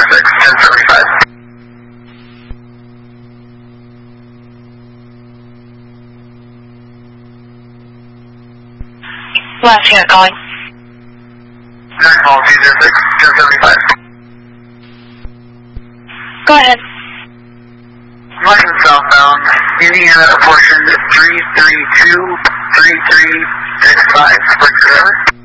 6, 1075. Lafayette calling. National 206, 1075. Go ahead. London southbound, Indiana portion 332-3365.